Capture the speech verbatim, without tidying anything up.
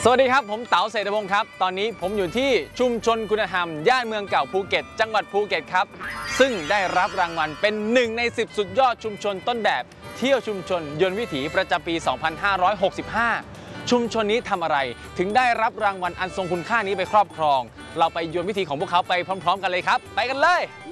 สวัสดีครับผมเต๋าเศรษฐพงศ์ครับตอนนี้ผมอยู่ที่ชุมชนคุณธรรมย่านเมืองเก่าภูเก็ตจังหวัดภูเก็ตครับซึ่งได้รับรางวัลเป็นหนึ่งในสิบสุดยอดชุมชนต้นแบบเที่ยวชุมชนยนต์วิถีประจำปี สองพันห้าร้อยหกสิบห้า ชุมชนนี้ทำอะไรถึงได้รับรางวัลอันทรงคุณค่านี้ไปครอบครองเราไปยนต์วิถีของพวกเขาไปพร้อมๆกันเลยครับไปกันเลย